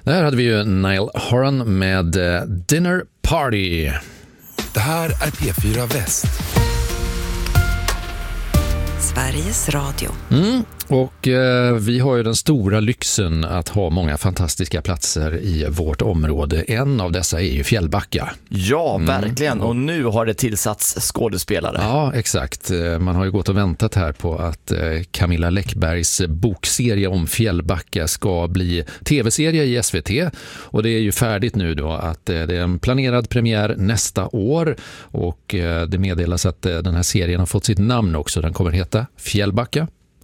Där hade vi ju Niall Horan med Dinner Party. Det här är P4 Väst. Sveriges Radio. Och vi har ju den stora lyxen att ha många fantastiska platser i vårt område. En av dessa är ju Fjällbacka. Ja, verkligen. Och nu har det tillsatts skådespelare. Ja, exakt. Man har ju gått och väntat här på att Camilla Läckbergs bokserie om Fjällbacka ska bli tv-serie i SVT. Och det är ju färdigt nu då att det är en planerad premiär nästa år. Och det meddelas att den här serien har fått sitt namn också. Den kommer heta Fjällbacka: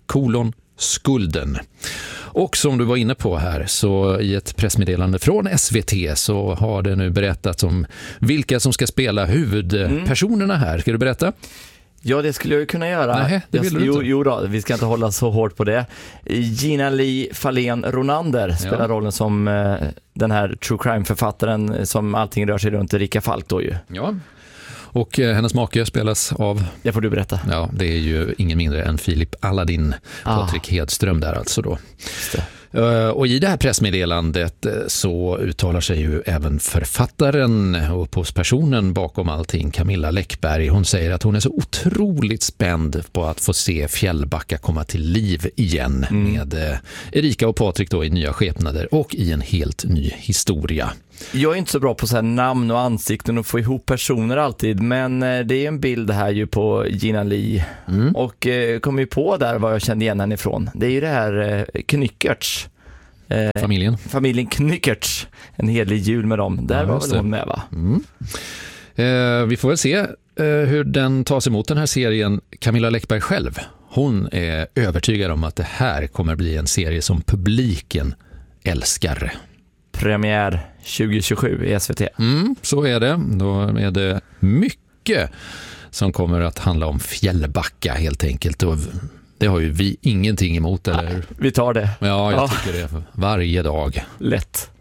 Skulden. Och som du var inne på här, så i ett pressmeddelande från SVT så har det nu berättats om vilka som ska spela huvudpersonerna här. Ska du berätta? Ja, det skulle jag ju kunna göra. Nej, det vill du inte. Jo då, vi ska inte hålla så hårt på det. Gina-Li Fahlén-Ronander spelar rollen som den här true crime-författaren som allting rör sig runt, Erika Falk då ju. Ja. Och hennes make spelas av... Det får du berätta. Ja, det är ju ingen mindre än Filip Aladdin, Patrik Hedström där alltså då. Just det. Och i det här pressmeddelandet så uttalar sig ju även författaren och upphovspersonen bakom allting, Camilla Läckberg. Hon säger att hon är så otroligt spänd på att få se Fjällbacka komma till liv igen med Erika och Patrik då i nya skepnader och i en helt ny historia. Jag är inte så bra på så här namn och ansikten och få ihop personer alltid, men det är en bild här ju på Gina-Li och kom ju på där vad jag kände igen henne ifrån. Det är ju det här Knyckertz. Familjen Knyckertz. En helig jul med dem. Där var väl hon med, va? Vi får väl se hur den tas emot, den här serien. Camilla Läckberg själv, hon är övertygad om att det här kommer bli en serie som publiken älskar. Premiär 2027 i SVT. Så är det. Då är det mycket som kommer att handla om Fjällbacka helt enkelt. Och det har ju vi ingenting emot, eller? Vi tar det. Ja, jag tycker det varje dag. Lätt.